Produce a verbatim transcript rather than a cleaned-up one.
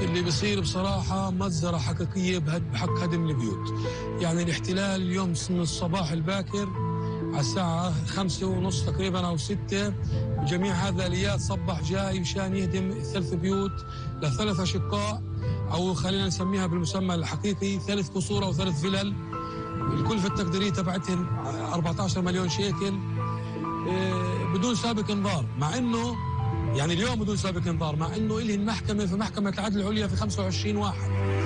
اللي بيصير بصراحة مجزرة حقيقية بحق هدم البيوت. يعني الاحتلال اليوم من الصباح الباكر على الساعة خمسة ونص تقريبا أو ستة، جميع هذا الآليات صبح جاي مشان يهدم ثلاث بيوت لثلاث أشقاء، أو خلينا نسميها بالمسمى الحقيقي ثلاث قصور أو ثلاث فلل. الكلفة التقديرية تبعتهم أربعة عشر مليون شيكل بدون سابق انذار، مع انه يعني اليوم بدون سابق انذار، مع انه إلهن محكمة في محكمة العدل العليا في خمسة وعشرين واحد.